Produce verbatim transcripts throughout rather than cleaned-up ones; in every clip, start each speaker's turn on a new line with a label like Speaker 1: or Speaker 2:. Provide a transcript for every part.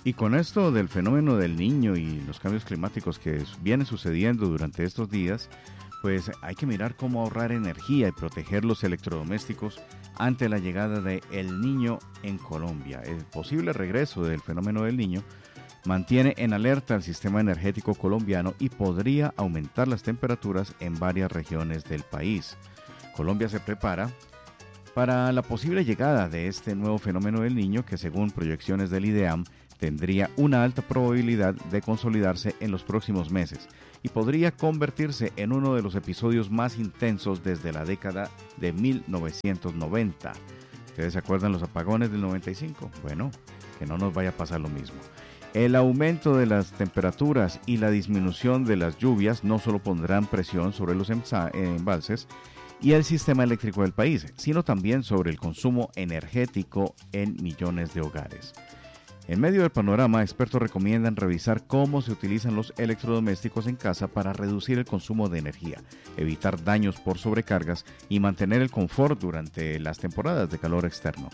Speaker 1: Y con esto del fenómeno del Niño y los cambios climáticos que vienen sucediendo durante estos días, pues hay que mirar cómo ahorrar energía y proteger los electrodomésticos ante la llegada de El Niño en Colombia. El posible regreso del fenómeno del Niño mantiene en alerta al sistema energético colombiano y podría aumentar las temperaturas en varias regiones del país. Colombia se prepara para la posible llegada de este nuevo fenómeno del Niño que, según proyecciones del IDEAM, tendría una alta probabilidad de consolidarse en los próximos meses y podría convertirse en uno de los episodios más intensos desde la década de mil novecientos noventa. ¿Ustedes se acuerdan los apagones del noventa y cinco? Bueno, que no nos vaya a pasar lo mismo. El aumento de las temperaturas y la disminución de las lluvias no solo pondrán presión sobre los embalses y el sistema eléctrico del país, sino también sobre el consumo energético en millones de hogares. En medio del panorama, expertos recomiendan revisar cómo se utilizan los electrodomésticos en casa para reducir el consumo de energía, evitar daños por sobrecargas y mantener el confort durante las temporadas de calor externo.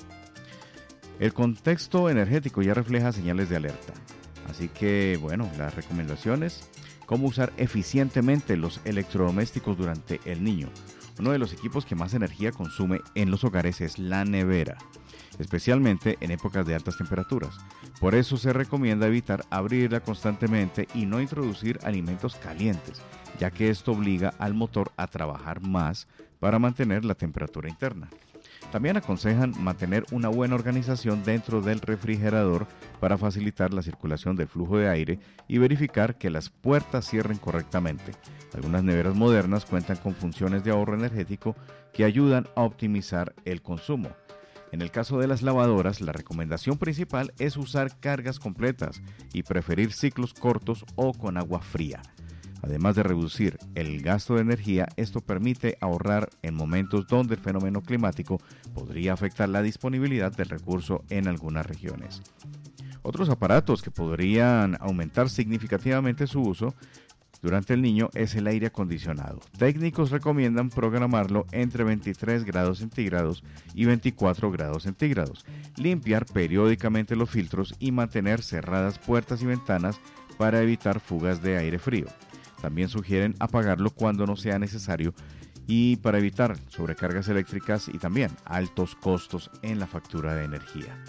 Speaker 1: El contexto energético ya refleja señales de alerta, así que, bueno, las recomendaciones: cómo usar eficientemente los electrodomésticos durante el Niño. Uno de los equipos que más energía consume en los hogares es la nevera, especialmente en épocas de altas temperaturas. Por eso se recomienda evitar abrirla constantemente y no introducir alimentos calientes, ya que esto obliga al motor a trabajar más para mantener la temperatura interna. También aconsejan mantener una buena organización dentro del refrigerador para facilitar la circulación del flujo de aire y verificar que las puertas cierren correctamente. Algunas neveras modernas cuentan con funciones de ahorro energético que ayudan a optimizar el consumo. En el caso de las lavadoras, la recomendación principal es usar cargas completas y preferir ciclos cortos o con agua fría. Además de reducir el gasto de energía, esto permite ahorrar en momentos donde el fenómeno climático podría afectar la disponibilidad del recurso en algunas regiones. Otros aparatos que podrían aumentar significativamente su uso durante el Niño es el aire acondicionado. Técnicos recomiendan programarlo entre veintitrés grados centígrados y veinticuatro grados centígrados, limpiar periódicamente los filtros y mantener cerradas puertas y ventanas para evitar fugas de aire frío. También sugieren apagarlo cuando no sea necesario y para evitar sobrecargas eléctricas y también altos costos en la factura de energía.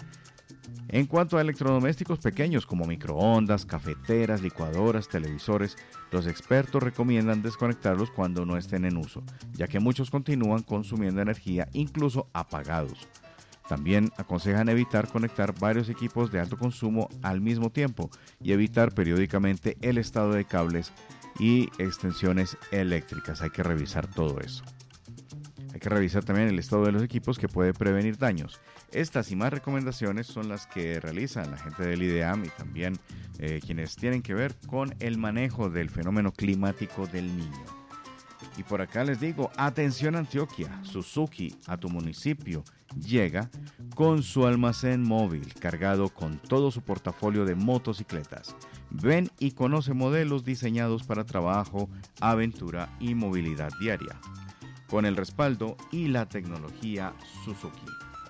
Speaker 1: En cuanto a electrodomésticos pequeños como microondas, cafeteras, licuadoras, televisores, los expertos recomiendan desconectarlos cuando no estén en uso, ya que muchos continúan consumiendo energía incluso apagados. También aconsejan evitar conectar varios equipos de alto consumo al mismo tiempo y evitar periódicamente el estado de cables y extensiones eléctricas. Hay que revisar todo eso. Hay que revisar también el estado de los equipos que puede prevenir daños. Estas y más recomendaciones son las que realizan la gente del IDEAM y también eh, quienes tienen que ver con el manejo del fenómeno climático del Niño. Y por acá les digo, atención Antioquia, Suzuki a tu municipio llega con su almacén móvil cargado con todo su portafolio de motocicletas. Ven y conoce modelos diseñados para trabajo, aventura y movilidad diaria, con el respaldo y la tecnología Suzuki.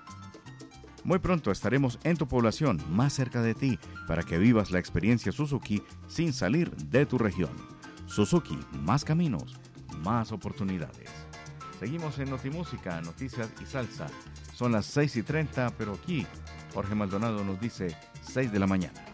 Speaker 1: Muy pronto estaremos en tu población, más cerca de ti, para que vivas la experiencia Suzuki sin salir de tu región. Suzuki, más caminos, más oportunidades. Seguimos en Notimúsica, Noticias y Salsa. Son las seis y treinta, pero aquí Jorge Maldonado nos dice seis de la mañana.